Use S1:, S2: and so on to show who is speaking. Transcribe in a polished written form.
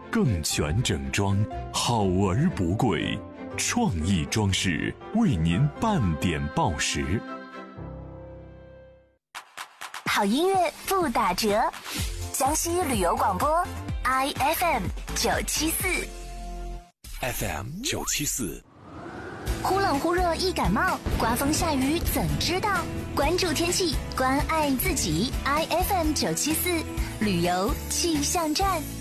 S1: 更全整装，好而不贵，创意装饰为您半点报时。
S2: 好音乐不打折，江西旅游广播 IFM 974
S1: FM 974。
S2: 忽冷忽热易感冒，刮风下雨怎知道？关注天气，关爱自己。IFM 974旅游气象站。